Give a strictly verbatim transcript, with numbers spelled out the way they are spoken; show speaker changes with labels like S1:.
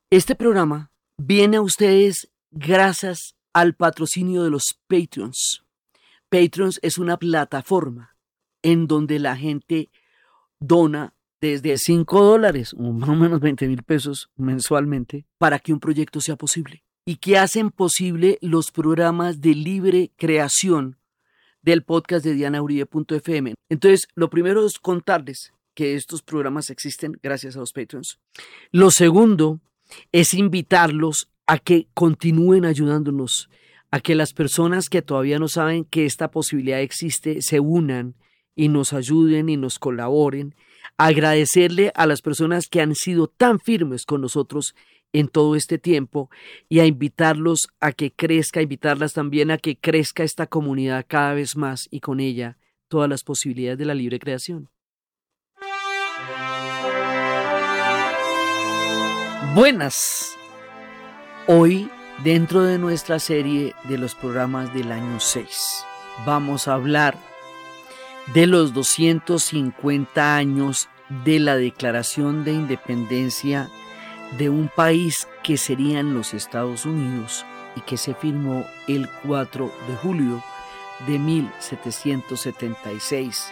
S1: Este programa viene a ustedes gracias al patrocinio de los Patreons. Patreons es una plataforma en donde la gente dona desde cinco dólares, o más o menos veinte mil pesos mensualmente, para que un proyecto sea posible. Y que hacen posible los programas de libre creación del podcast de diana uribe punto efe eme. Entonces, lo primero es contarles que estos programas existen gracias a los Patreons. Lo segundo es invitarlos a que continúen ayudándonos, a que las personas que todavía no saben que esta posibilidad existe se unan y nos ayuden y nos colaboren. Agradecerle a las personas que han sido tan firmes con nosotros en todo este tiempo y a invitarlos a que crezca, invitarlas también a que crezca esta comunidad cada vez más y con ella todas las posibilidades de la libre creación. Buenas. Hoy, dentro de nuestra serie de los programas del año seis, vamos a hablar de los doscientos cincuenta años de la Declaración de Independencia de un país que serían los Estados Unidos y que se firmó el cuatro de julio de mil setecientos setenta y seis